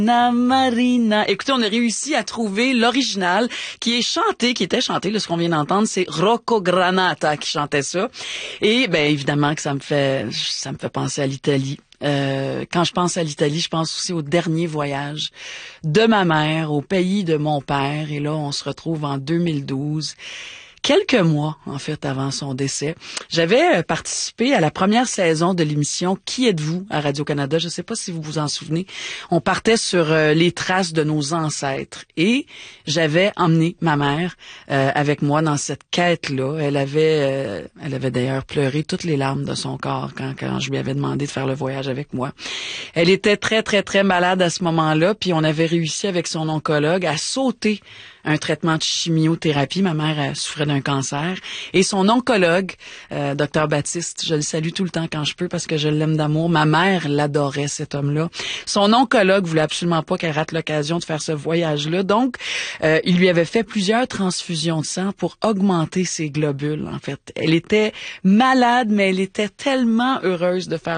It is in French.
Marina. Écoutez, on a réussi à trouver l'original qui était chanté, là, ce qu'on vient d'entendre, c'est Rocco Granata qui chantait ça. Et ben évidemment que ça me fait penser à l'Italie. Quand je pense à l'Italie, je pense aussi au dernier voyage de ma mère au pays de mon père. Et là, on se retrouve en 2012. Quelques mois, en fait, avant son décès, j'avais participé à la première saison de l'émission Qui êtes-vous à Radio-Canada. Je ne sais pas si vous vous en souvenez. On partait sur les traces de nos ancêtres et j'avais emmené ma mère avec moi dans cette quête-là. Elle avait d'ailleurs pleuré toutes les larmes de son corps quand je lui avais demandé de faire le voyage avec moi. Elle était très, très, très malade à ce moment-là, puis on avait réussi avec son oncologue à sauter un traitement de chimiothérapie. Ma mère elle souffrait d'un cancer. Et son oncologue, Dr Baptiste, je le salue tout le temps quand je peux parce que je l'aime d'amour. Ma mère l'adorait, cet homme-là. Son oncologue voulait absolument pas qu'elle rate l'occasion de faire ce voyage-là. Donc, il lui avait fait plusieurs transfusions de sang pour augmenter ses globules, en fait. Elle était malade, mais elle était tellement heureuse de faire